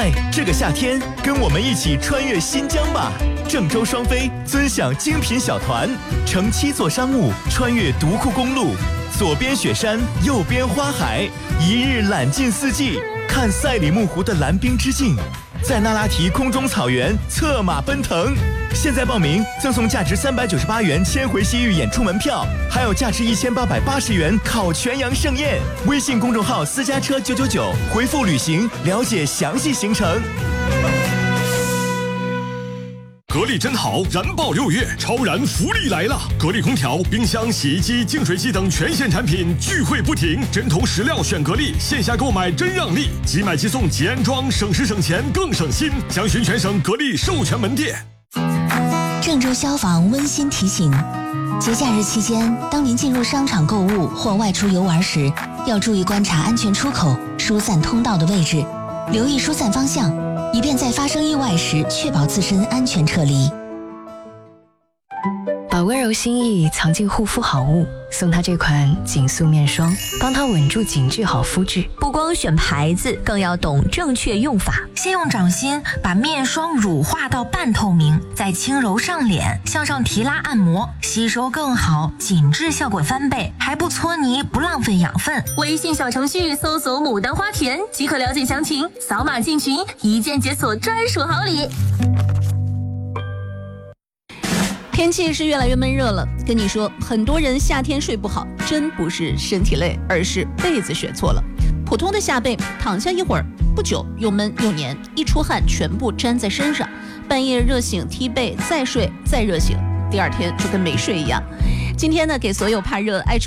快，这个夏天跟我们一起穿越新疆吧！郑州双飞尊享精品小团，乘7座商务穿越独库公路，左边雪山，右边花海，一日览尽四季，看赛里木湖的蓝冰之境，在那拉提空中草原策马奔腾。现在报名赠送价值398元千回西域演出门票，还有价值1880元烤全羊盛宴。微信公众号私家车999，回复旅行了解详细行程。 格力真好，燃爆6月，超燃福利来了！格力空调、冰箱、洗衣机、净水机等全线产品聚会不停，针头实料选格力，线下购买真让利，即买即送即安装，省时省钱更省心。详询全省格力授权门店。 郑州消防温馨提醒：节假日期间，当您进入商场购物或外出游玩时，要注意观察安全出口、疏散通道的位置，留意疏散方向，以便在发生意外时确保自身安全撤离。 把温柔心意藏进护肤好物，送他这款紧塑面霜，帮他稳住紧致好肤质。 不光选牌子，更要懂正确用法。 先用掌心把面霜乳化到半透明，再轻揉上脸，向上提拉按摩，吸收更好，紧致效果翻倍，还不搓泥，不浪费养分。 微信小程序搜索牡丹花田即可了解详情，扫码进群，一键解锁专属好礼。 天气是越来越闷热了，跟你说，很多人夏天睡不好，真不是身体累，而是被子选错了。普通的夏被，躺下一会儿，不久又闷又黏，一出汗全部粘在身上，半夜热醒踢被，再睡再热醒，第二天就跟没睡一样。今天呢，给所有怕热爱